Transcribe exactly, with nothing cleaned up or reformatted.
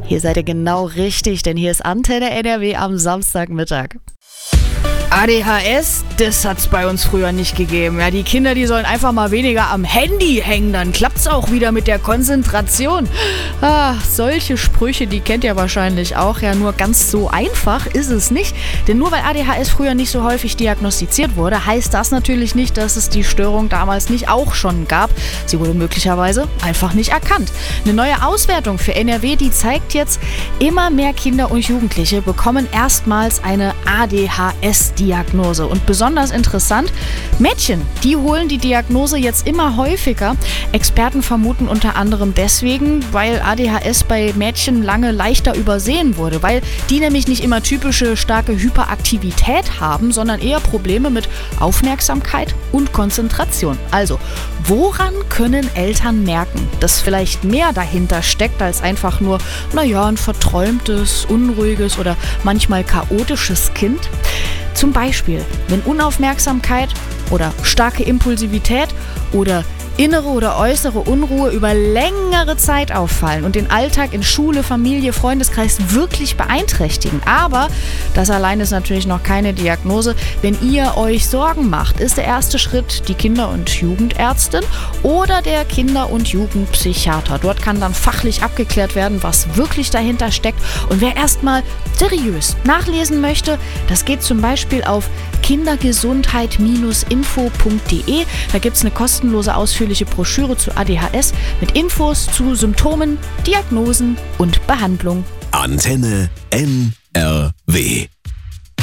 Hier seid ihr genau richtig, denn hier ist Antenne N R W am Samstagmittag. A D H S, das hat's bei uns früher nicht gegeben. Ja, die Kinder, die sollen einfach mal weniger am Handy hängen, dann klappt's auch wieder mit der Konzentration. Ah, solche Sprüche, die kennt ihr wahrscheinlich auch. Ja, nur ganz so einfach ist es nicht. Denn nur weil A D H S früher nicht so häufig diagnostiziert wurde, heißt das natürlich nicht, dass es die Störung damals nicht auch schon gab. Sie wurde möglicherweise einfach nicht erkannt. Eine neue Auswertung für N R W, die zeigt jetzt, immer mehr Kinder und Jugendliche bekommen erstmals eine A D H S-Diagnose. Und besonders interessant, Mädchen, die holen die Diagnose jetzt immer häufiger. Experten vermuten unter anderem deswegen, weil A D H S bei Mädchen lange leichter übersehen wurde, weil die nämlich nicht immer typische starke Hyperaktivität haben, sondern eher Probleme mit Aufmerksamkeit und Konzentration. Also, woran können Eltern merken, dass vielleicht mehr dahinter steckt als einfach nur, naja, ein verträumtes, unruhiges oder manchmal chaotisches Kind? Zum Beispiel, wenn Unaufmerksamkeit oder starke Impulsivität oder innere oder äußere Unruhe über längere Zeit auffallen und den Alltag in Schule, Familie, Freundeskreis wirklich beeinträchtigen. Aber das allein ist natürlich noch keine Diagnose. Wenn ihr euch Sorgen macht, ist der erste Schritt die Kinder- und Jugendärztin oder der Kinder- und Jugendpsychiater. Dort kann dann fachlich abgeklärt werden, was wirklich dahinter steckt. Und wer erstmal seriös nachlesen möchte, das geht zum Beispiel auf kindergesundheit Bindestrich info punkt de. Da gibt es eine kostenlose ausführliche Broschüre zu A D H S mit Infos zu Symptomen, Diagnosen und Behandlung. Antenne N R W